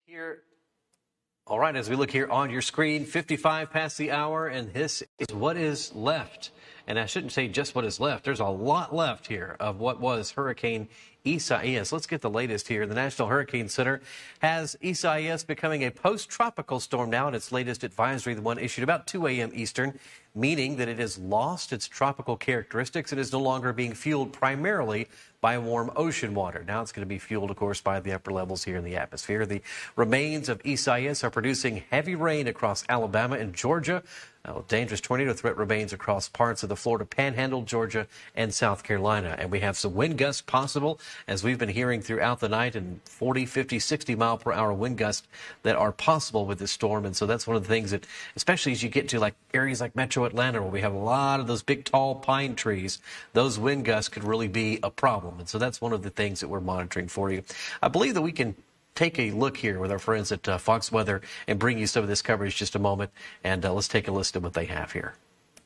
Here, all right, as we look here on your screen, 55 past the hour, and this is what is left. And I shouldn't say just what is left. There's a lot left here of what was Hurricane Isaias. Let's get the latest here. The National Hurricane Center has Isaias becoming a post-tropical storm now in its latest advisory, the one issued about 2 a.m. Eastern, meaning that it has lost its tropical characteristics and is no longer being fueled primarily by warm ocean water. Now it's going to be fueled, of course, by the upper levels here in the atmosphere. The remains of Isaias are producing heavy rain across Alabama and Georgia. Dangerous tornado threat remains across parts of the Florida Panhandle, Georgia, and South Carolina. And we have some wind gusts possible, as we've been hearing throughout the night, and 40, 50, 60 mile per hour wind gusts that are possible with this storm. And so that's one of the things that, especially as you get to like areas like Metro Atlanta, where we have a lot of those big, tall pine trees, those wind gusts could really be a problem. And so that's one of the things that we're monitoring for you. I believe that we can take a look here with our friends at Fox Weather and bring you some of this coverage just a moment. And let's take a listen to what they have here.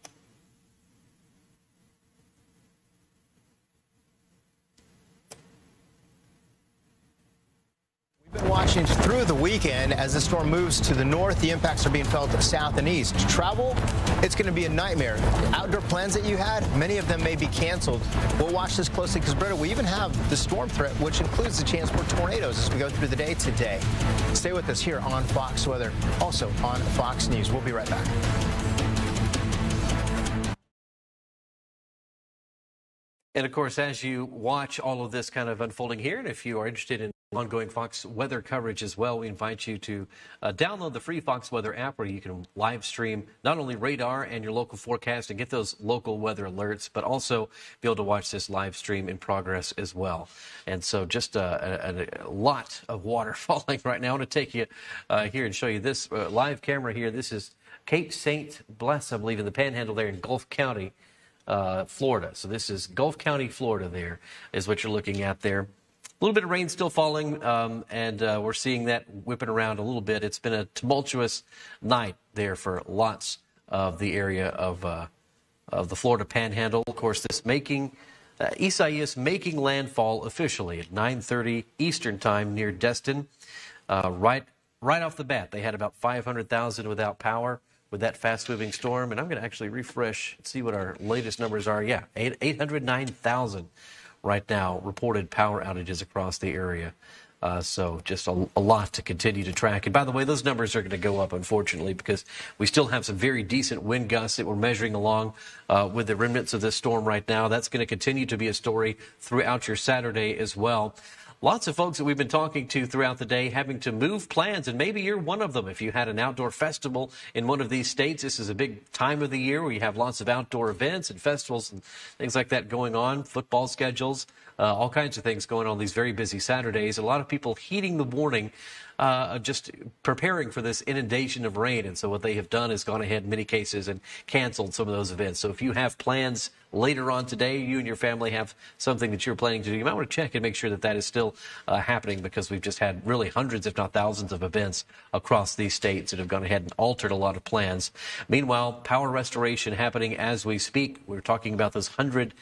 We've been watching through the weekend as the storm moves to the north. The impacts are being felt south and east. Travel, it's going to be a nightmare. Outdoor plans that you had, many of them may be canceled. We'll watch this closely because, Britta, we even have the storm threat, which includes the chance for tornadoes as we go through the day today. Stay with us here on Fox Weather, also on Fox News. We'll be right back. And, of course, as you watch all of this kind of unfolding here, and if you are interested in ongoing Fox Weather coverage as well, we invite you to download the free Fox Weather app, where you can live stream not only radar and your local forecast and get those local weather alerts, but also be able to watch this live stream in progress as well. And so just a lot of water falling right now. I want to take you here and show you this live camera here. This is Cape St. Bless, I believe, in the Panhandle there in Gulf County, Florida. So this is Gulf County, Florida there is what you're looking at there. A little bit of rain still falling, and we're seeing that whipping around a little bit. It's been a tumultuous night there for lots of the area of the Florida Panhandle. Of course, this Isaias making landfall officially at 9:30 Eastern Time near Destin. Right off the bat, they had about 500,000 without power with that fast-moving storm. And I'm going to actually refresh and see what our latest numbers are. Yeah, 809,000. Right now, reported power outages across the area. So just a lot to continue to track. And by the way, those numbers are going to go up, unfortunately, because we still have some very decent wind gusts that we're measuring along with the remnants of this storm right now. That's going to continue to be a story throughout your Saturday as well. Lots of folks that we've been talking to throughout the day having to move plans, and maybe you're one of them. If you had an outdoor festival in one of these states, this is a big time of the year where you have lots of outdoor events and festivals and things like that going on, football schedules, all kinds of things going on these very busy Saturdays. A lot of people heeding the warning, just preparing for this inundation of rain. And so what they have done is gone ahead in many cases and canceled some of those events. So if you have plans later on today, you and your family have something that you're planning to do, you might want to check and make sure that that is still happening, because we've just had really hundreds, if not thousands, of events across these states that have gone ahead and altered a lot of plans. Meanwhile, power restoration happening as we speak. We're talking about those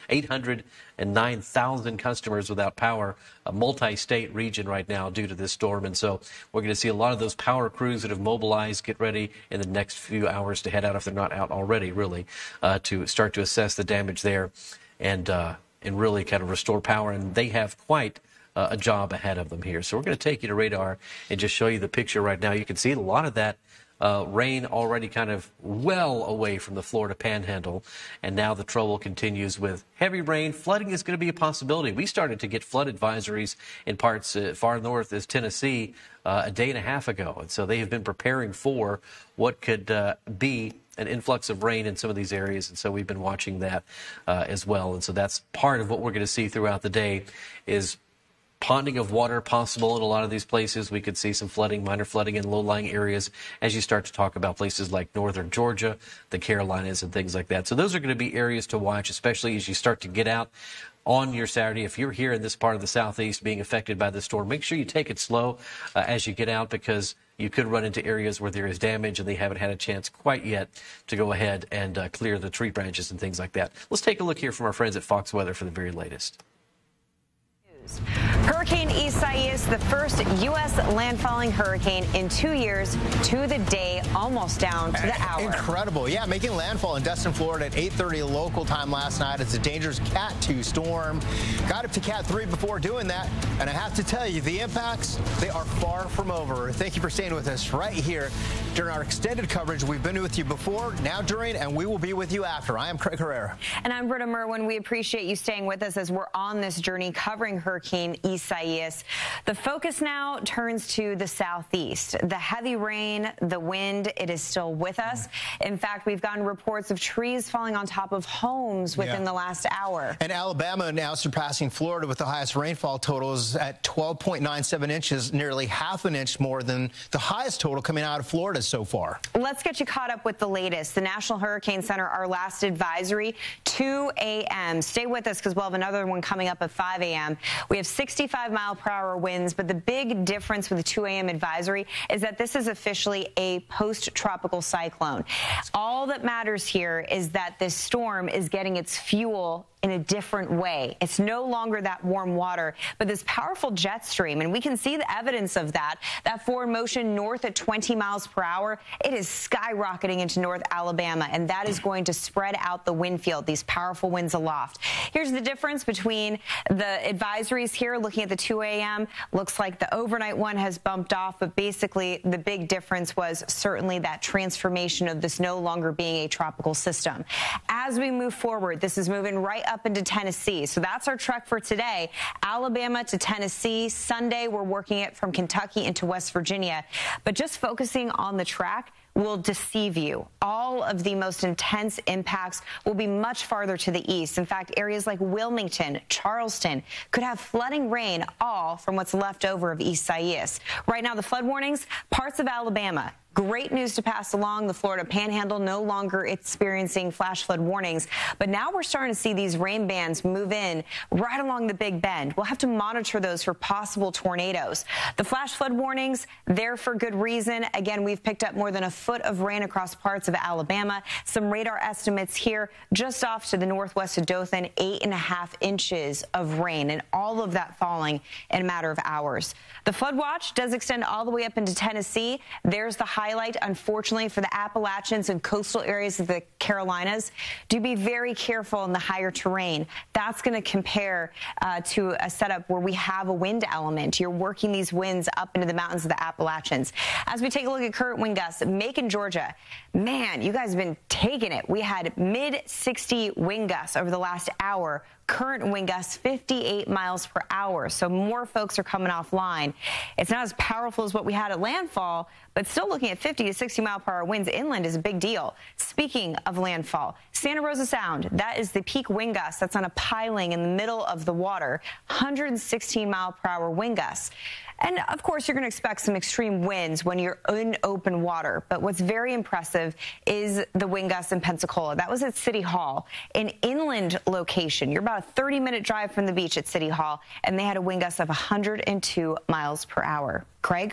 809,000 customers without power, a multi-state region right now due to this storm. And so we're going to see a lot of those power crews that have mobilized get ready in the next few hours to head out, if they're not out already, really, to start to assess the damage there and really kind of restore power. And they have quite a job ahead of them here. So we're going to take you to radar and just show you the picture right now. You can see a lot of that rain already kind of well away from the Florida Panhandle. And now the trouble continues with heavy rain. Flooding is going to be a possibility. We started to get flood advisories in parts far north as Tennessee a day and a half ago. And so they have been preparing for what could be an influx of rain in some of these areas. And so we've been watching that as well. And so that's part of what we're going to see throughout the day is ponding of water possible in a lot of these places. We could see some flooding, minor flooding in low-lying areas as you start to talk about places like northern Georgia, the Carolinas, and things like that. So those are going to be areas to watch, especially as you start to get out on your Saturday. If you're here in this part of the southeast being affected by the storm, make sure you take it slow as you get out, because you could run into areas where there is damage and they haven't had a chance quite yet to go ahead and clear the tree branches and things like that. Let's take a look here from our friends at Fox Weather for the very latest. Hurricane Isaias, the first U.S. landfalling hurricane in 2 years, to the day, almost down to the hour. Incredible. Yeah, making landfall in Destin, Florida at 8:30 local time last night. It's a dangerous Cat 2 storm. Got up to Cat 3 before doing that. And I have to tell you, the impacts, they are far from over. Thank you for staying with us right here during our extended coverage. We've been with you before, now during, and we will be with you after. I am Craig Herrera. And I'm Britta Merwin. We appreciate you staying with us as we're on this journey covering Hurricane Isaias. The focus now turns to the southeast. The heavy rain, the wind, it is still with us. In fact, we've gotten reports of trees falling on top of homes within the last hour. And Alabama now surpassing Florida with the highest rainfall totals at 12.97 inches, nearly half an inch more than the highest total coming out of Florida so far. Let's get you caught up with the latest. The National Hurricane Center, our last advisory, 2 a.m. Stay with us because we'll have another one coming up at 5 a.m. We have 65-mile-per-hour winds, but the big difference with the 2 a.m. advisory is that this is officially a post-tropical cyclone. All that matters here is that this storm is getting its fuel in a different way. It's no longer that warm water, but this powerful jet stream, and we can see the evidence of that. That forward motion north at 20 miles per hour, it is skyrocketing into North Alabama, and that is going to spread out the wind field, these powerful winds aloft. Here's the difference between the advisories here, looking at the 2 a.m. Looks like the overnight one has bumped off, but basically the big difference was certainly that transformation of this no longer being a tropical system. As we move forward, this is moving right up into Tennessee. So that's our trek for today. Alabama to Tennessee. Sunday, we're working it from Kentucky into West Virginia. But just focusing on the track will deceive you. All of the most intense impacts will be much farther to the east. In fact, areas like Wilmington, Charleston could have flooding rain, all from what's left over of Isaias. Right now, the flood warnings, parts of Alabama. Great news to pass along. The Florida Panhandle no longer experiencing flash flood warnings. But now we're starting to see these rain bands move in right along the Big Bend. We'll have to monitor those for possible tornadoes. The flash flood warnings, they're for good reason. Again, we've picked up more than a foot of rain across parts of Alabama. Some radar estimates here just off to the northwest of Dothan, 8.5 inches of rain, and all of that falling in a matter of hours. The flood watch does extend all the way up into Tennessee. There's the highlight, unfortunately, for the Appalachians and coastal areas of the Carolinas. Do be very careful in the higher terrain. That's going to compare to a setup where we have a wind element. You're working these winds up into the mountains of the Appalachians. As we take a look at current wind gusts, Macon, Georgia, man, you guys have been taking it. We had mid-60 wind gusts over the last hour. Current wind gusts 58 miles per hour, so more folks are coming offline. It's not as powerful as what we had at landfall, but still looking at 50 to 60 mile per hour winds inland is a big deal. Speaking of landfall, Santa Rosa Sound, that is the peak wind gust that's on a piling in the middle of the water, 116 mile per hour wind gusts. And, of course, you're going to expect some extreme winds when you're in open water. But what's very impressive is the wind gusts in Pensacola. That was at City Hall, an inland location. You're about a 30-minute drive from the beach at City Hall, and they had a wind gust of 102 miles per hour. Craig?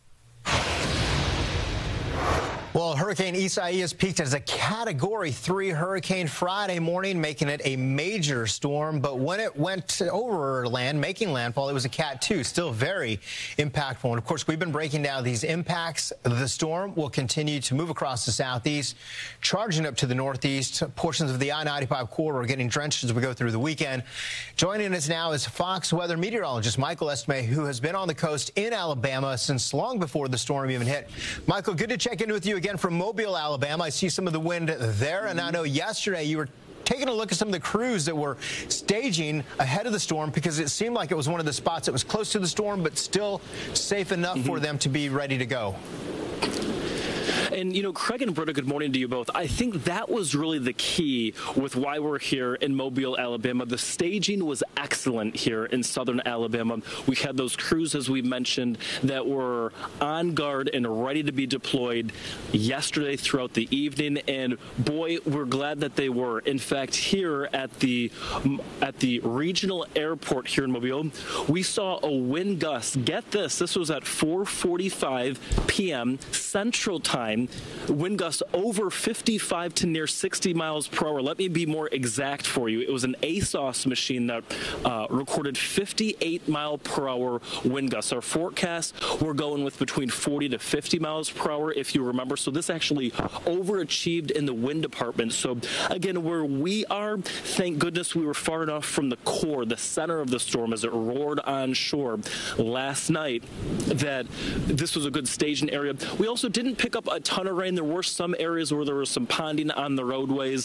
Well, Hurricane Isaias peaked as a Category 3 hurricane Friday morning, making it a major storm. But when it went over land, making landfall, it was a Cat 2, still very impactful. And, of course, we've been breaking down these impacts. The storm will continue to move across the southeast, charging up to the northeast. Portions of the I-95 corridor are getting drenched as we go through the weekend. Joining us now is Fox weather meteorologist Michael Estime, who has been on the coast in Alabama since long before the storm even hit. Michael, good to check in with you again from Mobile, Alabama. I see some of the wind there, and I know yesterday you were taking a look at some of the crews that were staging ahead of the storm because it seemed like it was one of the spots that was close to the storm but still safe enough for them to be ready to go. And, you know, Craig and Britta, good morning to you both. I think that was really the key with why we're here in Mobile, Alabama. The staging was excellent here in southern Alabama. We had those crews, as we mentioned, that were on guard and ready to be deployed yesterday throughout the evening. And, boy, we're glad that they were. In fact, here at the regional airport here in Mobile, we saw a wind gust. Get this. This was at 4:45 p.m. Central Time. line. Wind gusts over 55 to near 60 miles per hour. Let me be more exact for you. It was an ASOS machine that recorded 58 mile per hour wind gusts. Our forecast, we're going with between 40 to 50 miles per hour, if you remember. So this actually overachieved in the wind department. So again, where we are, thank goodness we were far enough from the core, the center of the storm as it roared onshore last night, that this was a good staging area. We also didn't pick up a ton of rain. There were some areas where there was some ponding on the roadways.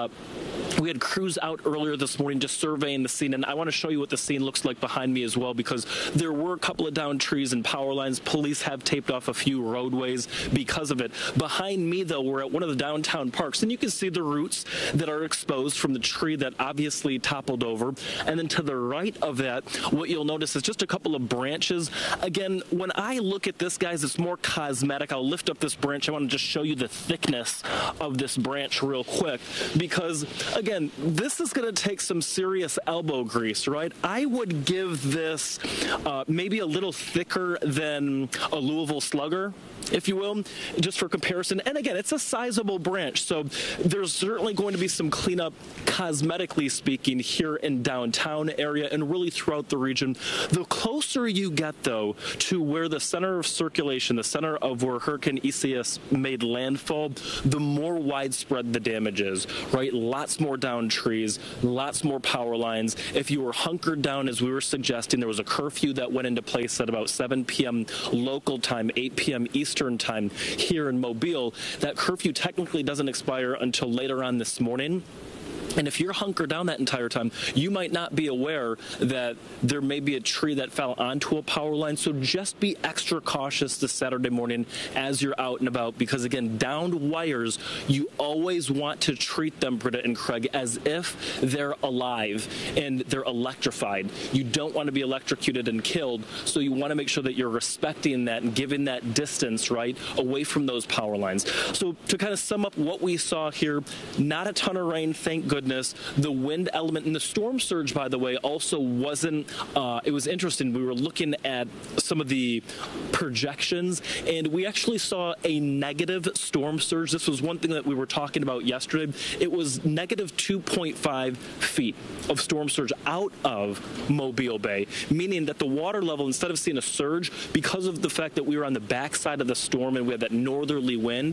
We had crews out earlier this morning just surveying the scene, and I want to show you what the scene looks like behind me as well, because there were a couple of downed trees and power lines. Police have taped off a few roadways because of it. Behind me, though, we're at one of the downtown parks, and you can see the roots that are exposed from the tree that obviously toppled over. And then to the right of that, what you'll notice is just a couple of branches. Again, when I look at this, guys, it's more cosmetic. I'll lift up this branch. I want to just show you the thickness of this branch real quick, because again, this is going to take some serious elbow grease, right? I would give this maybe a little thicker than a Louisville Slugger, if you will, just for comparison. And again, it's a sizable branch, so there's certainly going to be some cleanup, cosmetically speaking, here in downtown area and really throughout the region. The closer you get, though, to where the center of circulation, the center of where Hurricane Isaias made landfall, the more widespread the damage is, right? Lots more downed trees, lots more power lines. If you were hunkered down, as we were suggesting, there was a curfew that went into place at about 7 p.m. local time, 8 p.m. Eastern time here in Mobile. That curfew technically doesn't expire until later on this morning. And if you're hunkered down that entire time, you might not be aware that there may be a tree that fell onto a power line. So just be extra cautious this Saturday morning as you're out and about, because again, downed wires, you always want to treat them, Britta and Craig, as if they're alive and they're electrified. You don't want to be electrocuted and killed. So you want to make sure that you're respecting that and giving that distance, right, away from those power lines. So to kind of sum up what we saw here, not a ton of rain, thank goodness. The wind element and the storm surge, by the way, also wasn't, it was interesting. We were looking at some of the projections, and we actually saw a negative storm surge. This was one thing that we were talking about yesterday. It was negative 2.5 feet of storm surge out of Mobile Bay, meaning that the water level, instead of seeing a surge, because of the fact that we were on the backside of the storm and we had that northerly wind,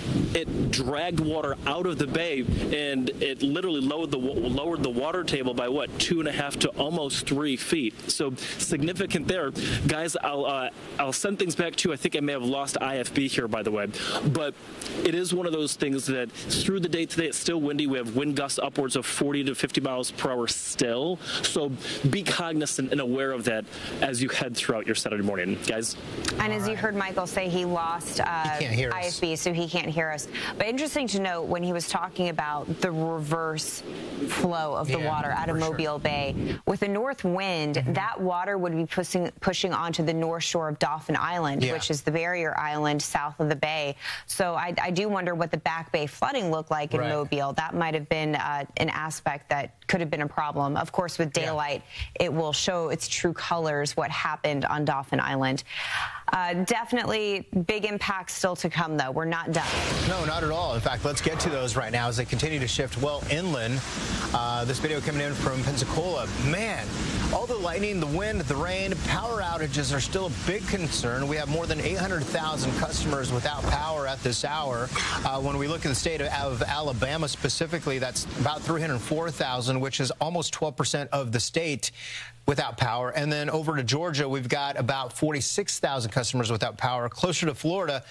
it dragged water out of the bay, and it literally lowered the water table by what, 2.5 to almost 3 feet. So significant there, guys. I'll send things back to you. I think I may have lost IFB here, by the way, but it is one of those things that through the day today, it's still windy. We have wind gusts upwards of 40 to 50 miles per hour still. So be cognizant and aware of that as you head throughout your Saturday morning, guys. And as you heard Michael say, he lost IFB, so he can't hear us. But interesting to note, when he was talking about the reverse flow of the water out of Mobile Bay, with a north wind, that water would be pushing onto the north shore of Dauphin Island, which is the barrier island south of the bay. So I do wonder what the back bay flooding looked like in Mobile. That might have been an aspect that could have been a problem. Of course, with daylight, it will show its true colors, what happened on Dauphin Island. Definitely big impacts still to come, though. We're not done. No, not at all. In fact, let's get to those right now as they continue to shift well inland. This video coming in from Pensacola. Man, all the lightning, the wind, the rain, power outages are still a big concern. We have more than 800,000 customers without power at this hour. When we look at the state of Alabama specifically, that's about 304,000, which is almost 12% of the state without power. And then over to Georgia, we've got about 46,000 customers without power. Closer to Florida,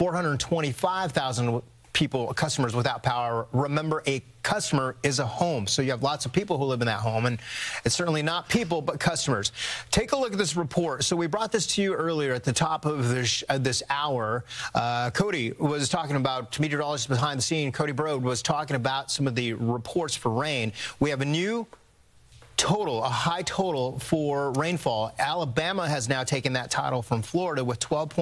425,000 customers without power. Remember, a customer is a home, so you have lots of people who live in that home, and it's certainly not people but customers. Take a look at this report. So we brought this to you earlier at the top of this hour. Cody was talking about, meteorologist behind the scene, Cody Broad was talking about some of the reports for rain. We have a new total, a high total for rainfall. Alabama has now taken that title from Florida with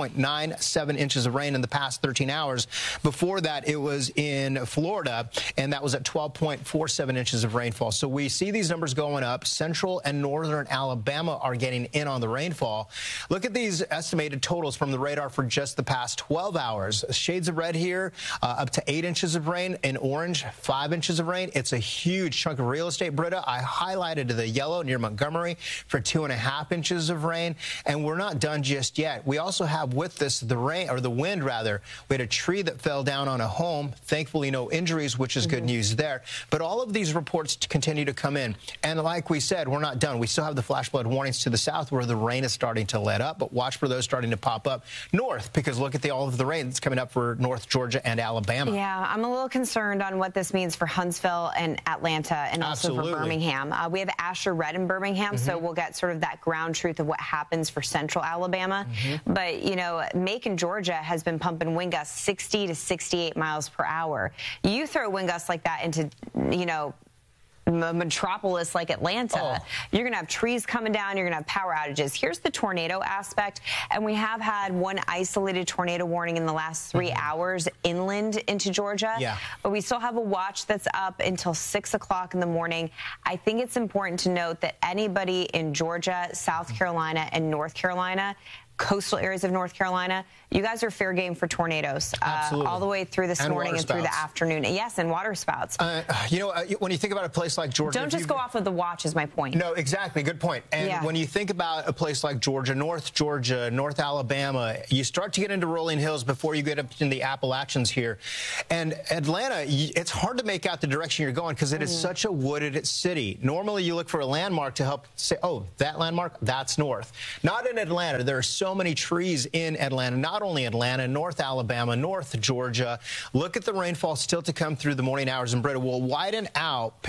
12.97 inches of rain in the past 13 hours. Before that, it was in Florida, and that was at 12.47 inches of rainfall. So we see these numbers going up. Central and northern Alabama are getting in on the rainfall. Look at these estimated totals from the radar for just the past 12 hours. Shades of red here, up to 8 inches of rain. In orange, 5 inches of rain. It's a huge chunk of real estate, Britta. I highlighted to the yellow near Montgomery for 2.5 inches of rain, and we're not done just yet. We also have with this the rain, or the wind rather. We had a tree that fell down on a home. Thankfully, no injuries, which is good news there. But all of these reports continue to come in, and like we said, we're not done. We still have the flash flood warnings to the south where the rain is starting to let up, but watch for those starting to pop up north, because look at all of the rain that's coming up for North Georgia and Alabama. Yeah, I'm a little concerned on what this means for Huntsville and Atlanta, and also for Birmingham. We have Asher Red in Birmingham, so we'll get sort of that ground truth of what happens for central Alabama. But, you know, Macon, Georgia has been pumping wind gusts 60 to 68 miles per hour. You throw wind gusts like that into, you know, a metropolis like Atlanta, you're going to have trees coming down, you're going to have power outages. Here's the tornado aspect, and we have had one isolated tornado warning in the last 3 hours inland into Georgia, but we still have a watch that's up until 6 o'clock in the morning. I think it's important to note that anybody in Georgia, South Carolina, and North Carolina, coastal areas of North Carolina, you guys are fair game for tornadoes all the way through this morning and through the afternoon. Yes, and water spouts. You know, when you think about a place like Georgia... Don't just go off of the watch is my point. No, exactly. Good point. And when you think about a place like Georgia, North Alabama, you start to get into rolling hills before you get up in the Appalachians here. And Atlanta, it's hard to make out the direction you're going because it is such a wooded city. Normally, you look for a landmark to help say, oh, that landmark, that's north. Not in Atlanta. There are so many trees in Atlanta, not only Atlanta, North Alabama, North Georgia. Look at the rainfall still to come through the morning hours, and Britta will widen out.